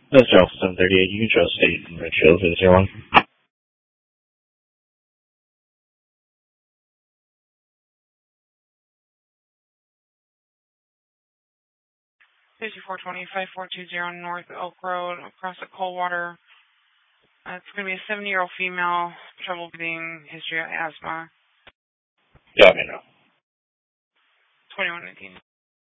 That's Alpha 738. You can trust state and Richfield 001. 5420-5420 North Elk Road, across at Coldwater. It's going to be a 70-year-old female, trouble breathing, history of asthma. Yeah, I know. 2119.